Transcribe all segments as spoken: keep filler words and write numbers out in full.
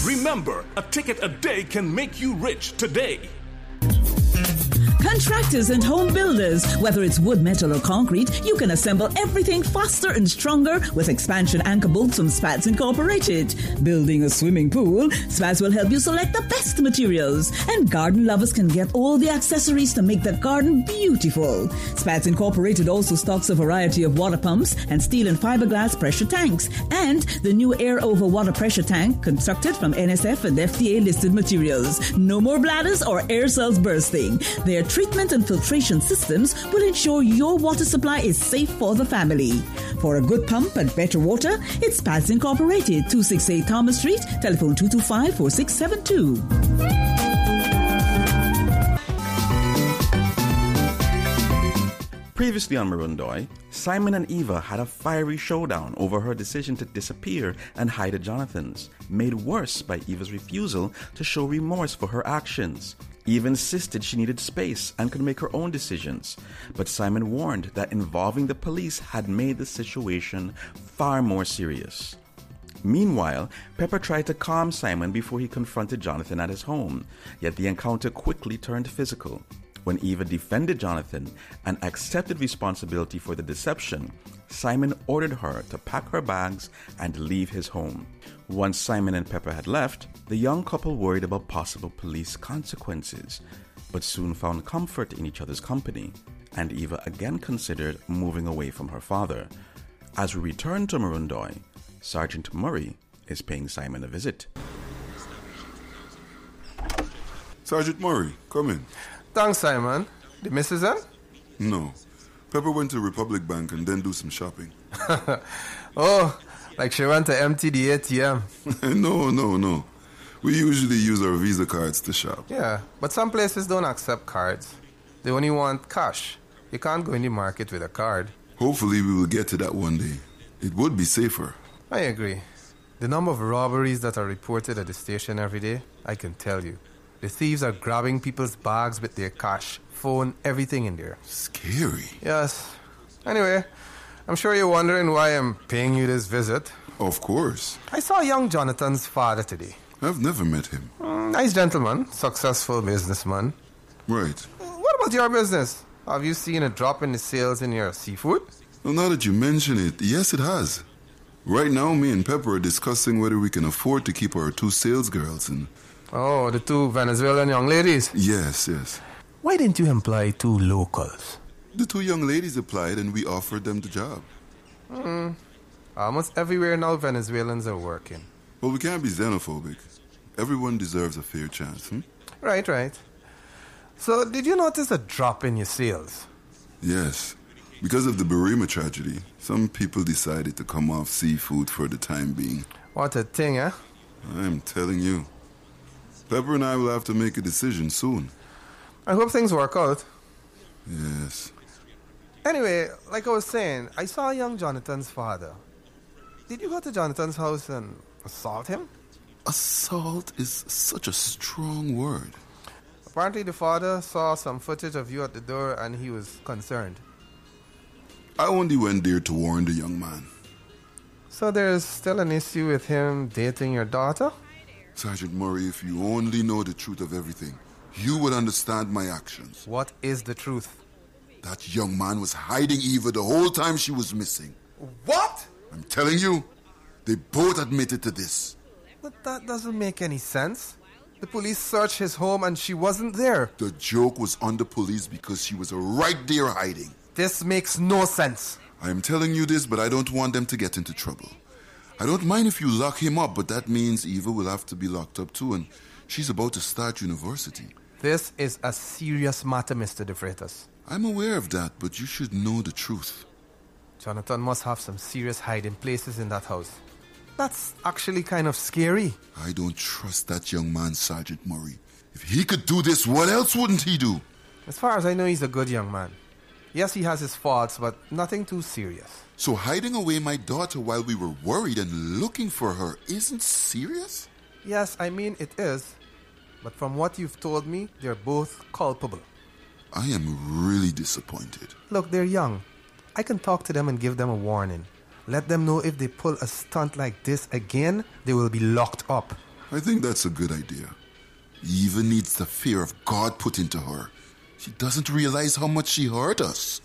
Remember, a ticket a day can make you rich today. Contractors and home builders, whether it's wood, metal, or concrete, you can assemble everything faster and stronger with expansion anchor bolts from Spats Incorporated. Building a swimming pool, Spats will help you select the best materials. And garden lovers can get all the accessories to make the garden beautiful. Spats Incorporated also stocks a variety of water pumps and steel and fiberglass pressure tanks. And the new air over water pressure tank constructed from N S F and F D A listed materials. No more bladders or air cells bursting. Their treatment and filtration systems will ensure your water supply is safe for the family. For a good pump and better water, it's Spats Incorporated, two sixty-eight Thomas Street, telephone two two five, four six seven two. Previously on Marundoy, Simon and Eva had a fiery showdown over her decision to disappear and hide at Jonathan's, made worse by Eva's refusal to show remorse for her actions. Eva insisted she needed space and could make her own decisions, but Simon warned that involving the police had made the situation far more serious. Meanwhile, Pepper tried to calm Simon before he confronted Jonathan at his home, yet the encounter quickly turned physical. When Eva defended Jonathan and accepted responsibility for the deception, Simon ordered her to pack her bags and leave his home. Once Simon and Pepper had left, the young couple worried about possible police consequences, but soon found comfort in each other's company, and Eva again considered moving away from her father. As we return to Marundoy, Sergeant Murray is paying Simon a visit. Sergeant Murray, come in. Thanks, Simon. The missus in? No. Pepper went to Republic Bank and then do some shopping. Oh, like she went to empty the A T M. No, no, no. We usually use our Visa cards to shop. Yeah, but some places don't accept cards. They only want cash. You can't go in the market with a card. Hopefully we will get to that one day. It would be safer. I agree. The number of robberies that are reported at the station every day, I can tell you. The thieves are grabbing people's bags with their cash, phone, everything in there. Scary. Yes. Anyway, I'm sure you're wondering why I'm paying you this visit. Of course. I saw young Jonathan's father today. I've never met him. Mm, nice gentleman, successful businessman. Right. What about your business? Have you seen a drop in the sales in your seafood? Well, now that you mention it, yes, it has. Right now, me and Pepper are discussing whether we can afford to keep our two sales girls and... Oh, the two Venezuelan young ladies? Yes, yes. Why didn't you employ two locals? The two young ladies applied and we offered them the job. Hmm. Almost everywhere now Venezuelans are working. Well, we can't be xenophobic. Everyone deserves a fair chance, hmm? Right, right. So, did you notice a drop in your sales? Yes. Because of the Burima tragedy, some people decided to come off seafood for the time being. What a thing, eh? I'm telling you. Pepper and I will have to make a decision soon. I hope things work out. Yes. Anyway, like I was saying, I saw young Jonathan's father. Did you go to Jonathan's house and assault him? Assault is such a strong word. Apparently the father saw some footage of you at the door and he was concerned. I only went there to warn the young man. So there's still an issue with him dating your daughter? Sergeant Murray, if you only know the truth of everything, you would understand my actions. What is the truth? That young man was hiding Eva the whole time she was missing. What? I'm telling you, they both admitted to this. But that doesn't make any sense. The police searched his home and she wasn't there. The joke was on the police because she was right there hiding. This makes no sense. I am telling you this, but I don't want them to get into trouble. I don't mind if you lock him up, but that means Eva will have to be locked up too, and she's about to start university. This is a serious matter, Mister De Freitas. I'm aware of that, but you should know the truth. Jonathan must have some serious hiding places in that house. That's actually kind of scary. I don't trust that young man, Sergeant Murray. If he could do this, what else wouldn't he do? As far as I know, he's a good young man. Yes, he has his faults, but nothing too serious. So hiding away my daughter while we were worried and looking for her isn't serious? Yes, I mean it is. But from what you've told me, they're both culpable. I am really disappointed. Look, they're young. I can talk to them and give them a warning. Let them know if they pull a stunt like this again, they will be locked up. I think that's a good idea. Eva needs the fear of God put into her. She doesn't realize how much she hurt us.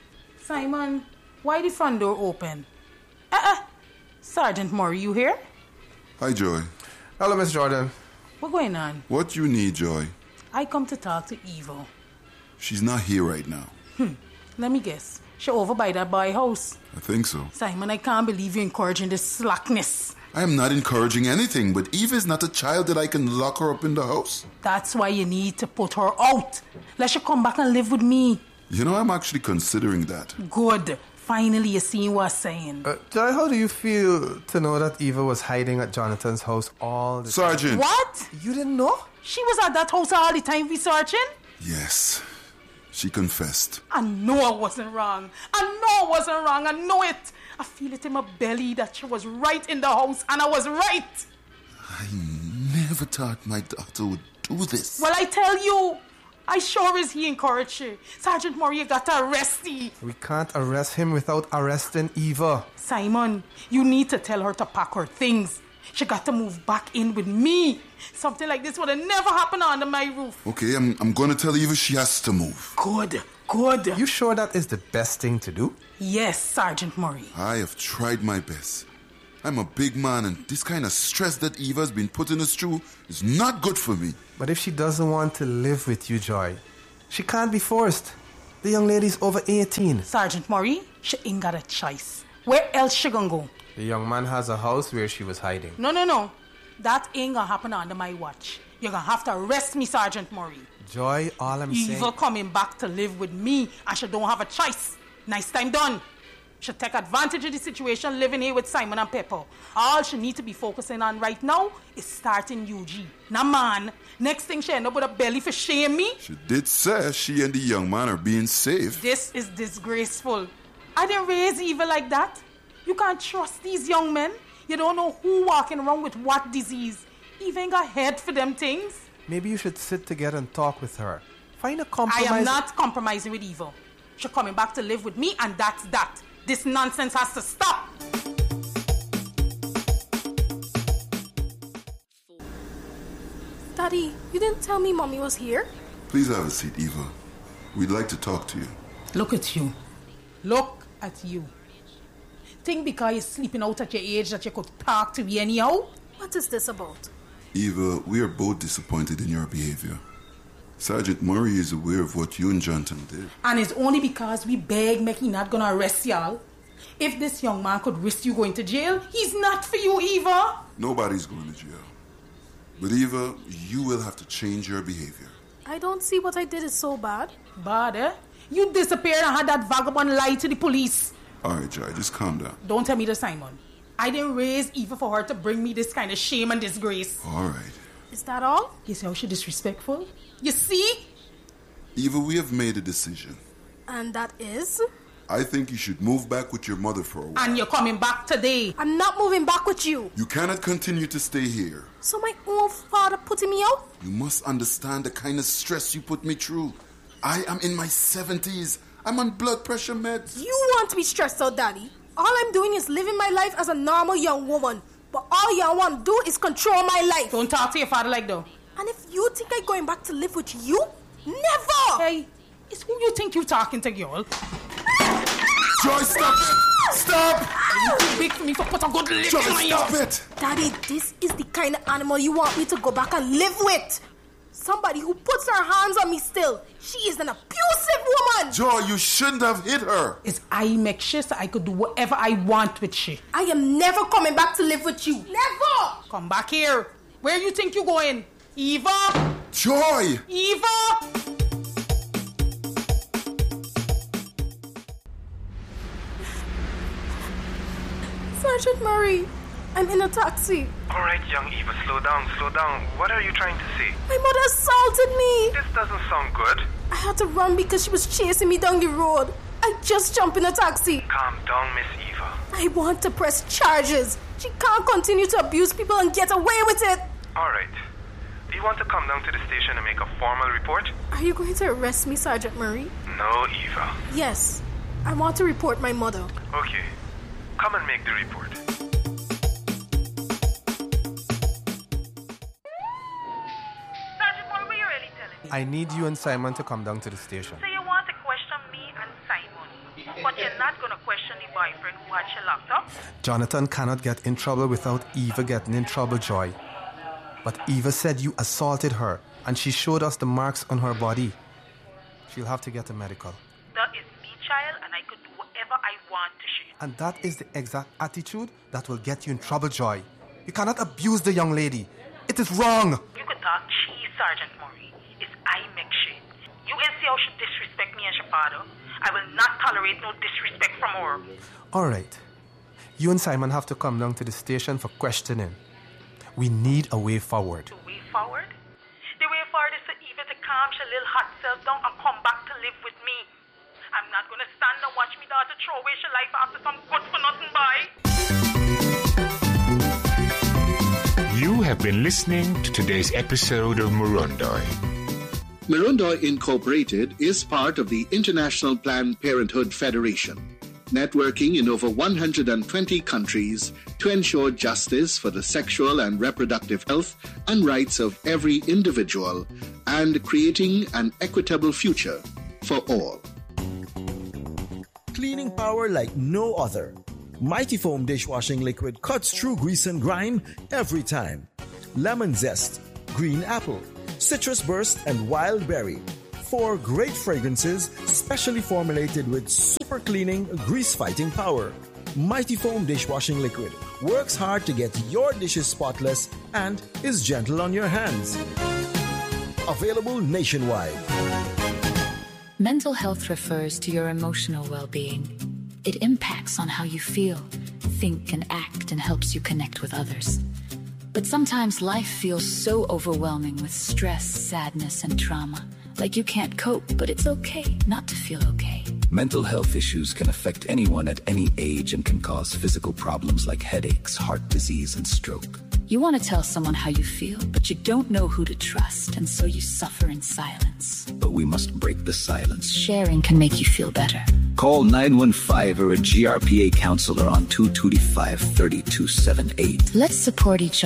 Simon, why the front door open? Uh-uh. Sergeant Murray, you here? Hi, Joy. Hello, Miss Jordan. What going on? What you need, Joy? I come to talk to Eva. She's not here right now. Hmm. Let me guess. She over by that boy house. I think so. Simon, I can't believe you're encouraging this slackness. I am not encouraging anything, but Eva is not a child that I can lock her up in the house. That's why you need to put her out. Let her come back and live with me. You know, I'm actually considering that. Good. Finally, you're seeing what I'm saying. Uh, Joy, how do you feel to know that Eva was hiding at Jonathan's house all the Sergeant! What? time? You didn't know? She was at that house all the time researching? Yes. She confessed. I know I wasn't wrong. I know I wasn't wrong. I know it. I feel it in my belly that she was right in the house, and I was right. I never thought my daughter would do this. Well, I tell you, I sure as he encouraged her. Sergeant Murray, you got to arrest him. We can't arrest him without arresting Eva. Simon, you need to tell her to pack her things. She got to move back in with me. Something like this would have never happened under my roof. Okay, I'm, I'm going to tell Eva she has to move. Good, good. You sure that is the best thing to do? Yes, Sergeant Murray. I have tried my best. I'm a big man, and this kind of stress that Eva's been putting us through is not good for me. But if she doesn't want to live with you, Joy, she can't be forced. The young lady's over eighteen. Sergeant Murray, she ain't got a choice. Where else she gonna go? The young man has a house where she was hiding. No, no, no. That ain't gonna happen under my watch. You're gonna have to arrest me, Sergeant Murray. Joy, all I'm saying... Eva coming back to live with me, and she don't have a choice. Nice time done. She take advantage of the situation living here with Simon and Pepper. All she need to be focusing on right now is starting U G. Now, man, next thing she end up with a belly for shame me. She did say she and the young man are being saved. This is disgraceful. I didn't raise Eva like that. You can't trust these young men. You don't know who walking around with what disease. Eva ain't got head for them things. Maybe you should sit together and talk with her. Find a I compromise. am not compromising with Eva. She's coming back to live with me, and that's that. This nonsense has to stop. Daddy, you didn't tell me Mommy was here? Please have a seat, Eva. We'd like to talk to you. Look at you. Look at you. Think because you're sleeping out at your age that you could talk to me anyhow? What is this about? Eva, we are both disappointed in your behavior. Sergeant Murray is aware of what you and Jonathan did. And it's only because we beg Mickey not gonna arrest y'all. If this young man could risk you going to jail, he's not for you, Eva. Nobody's going to jail. But Eva, you will have to change your behavior. I don't see what I did is so bad. Bad, eh? You disappeared and had that vagabond lie to the police. All right, Joy, just calm down. Don't tell me the Simon. I didn't raise Eva for her to bring me this kind of shame and disgrace. All right. Is that all? You see how she disrespectful? You see? Eva, we have made a decision. And that is? I think you should move back with your mother for a while. And you're coming back today. I'm not moving back with you. You cannot continue to stay here. So my own father putting me out? You must understand the kind of stress you put me through. I am in my seventies. I'm on blood pressure meds. You want to be stressed out, Daddy. All I'm doing is living my life as a normal young woman. But all y'all want to do is control my life. Don't talk to your father like that. And if you think I'm going back to live with you, never! Hey, it's who you think you talking to, girl. Joy, stop it! Stop! You too big for me to put a good lick Joy, in my stop ear. it! Daddy, this is the kind of animal you want me to go back and live with. Somebody who puts her hands on me still. She is an abusive woman. Joy, you shouldn't have hit her. It's I make sure so I could do whatever I want with she. I am never coming back to live with you. Never! Come back here. Where you think you going? Eva? Joy! Eva? Sergeant Murray, I'm in a taxi. All right, young Eva, slow down, slow down. What are you trying to say? My mother assaulted me. This doesn't sound good. I had to run because she was chasing me down the road. I just jumped in a taxi. Calm down, Miss Eva. I want to press charges. She can't continue to abuse people and get away with it. All right. Do you want to come down to the station and make a formal report? Are you going to arrest me, Sergeant Murray? No, Eva. Yes. I want to report my mother. Okay. Come and make the report. I need you and Simon to come down to the station. So you want to question me and Simon, but you're not going to question the boyfriend who had you locked up? Jonathan cannot get in trouble without Eva getting in trouble, Joy. But Eva said you assaulted her, and she showed us the marks on her body. She'll have to get a medical. That is me, child, and I could do whatever I want to she. And that is the exact attitude that will get you in trouble, Joy. You cannot abuse the young lady. It is wrong. You could talk cheese, Sergeant Murray. It's I make shit. You ain't see how she disrespect me and your father. I will not tolerate no disrespect from her. All right. You and Simon have to come down to the station for questioning. We need a way forward. The way forward? The way forward is for Eva to calm her little hot self down and come back to live with me. I'm not going to stand and watch me daughter throw away her life after some good for nothing boy. You have been listening to today's episode of Murundoy. Murundoy Incorporated is part of the International Planned Parenthood Federation, networking in over one hundred twenty countries to ensure justice for the sexual and reproductive health and rights of every individual and creating an equitable future for all. Cleaning power like no other. Mighty Foam dishwashing liquid cuts through grease and grime every time. Lemon zest, green apple, citrus burst, and wild berry. Four great fragrances specially formulated with super cleaning, grease-fighting power. Mighty Foam dishwashing liquid works hard to get your dishes spotless and is gentle on your hands. Available nationwide. Mental health refers to your emotional well-being. It impacts on how you feel, think, and act, and helps you connect with others. But sometimes life feels so overwhelming with stress, sadness, and trauma. Like you can't cope, but it's okay not to feel okay. Mental health issues can affect anyone at any age and can cause physical problems like headaches, heart disease, and stroke. You want to tell someone how you feel, but you don't know who to trust, and so you suffer in silence. But we must break the silence. Sharing can make you feel better. Call nine one five or a G R P A counselor on two two five, three two seven eight. Let's support each other.